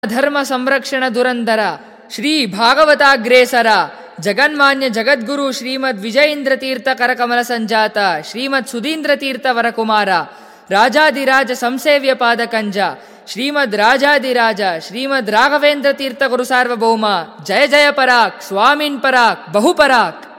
ಧರ್ಮ ಸಂರಕ್ಷಣ ದುರಂದರ ಶ್ರೀ ಭಾಗವತಾಗ್ರೇಸರ ಜಗನ್ಮಾನ್ಯ ಜಗದ್ಗುರು ಶ್ರೀಮದ್ ವಿಜಯೇಂದ್ರ ತೀರ್ಥ ಕರಕಮಲ ಸಂಜಾತ ಶ್ರೀಮದ್ ಸುಧೀಂದ್ರ ತೀರ್ಥ ವರಕುಮಾರ ರಾಜಾದಿರಾಜ ಸಂಸೇವ್ಯ ಪಾದಕಂಜ ಶ್ರೀಮದ್ ರಾಜಾದಿರಾಜ ಶ್ರೀಮದ್ ರಾಘವೇಂದ್ರ ತೀರ್ಥ ಗುರು ಸಾರ್ವಭೌಮ ಜಯ ಜಯ ಪರಾಕ್ ಸ್ವಾಮಿನ್ ಪರಾಕ್ ಬಹುಪರಾಕ್.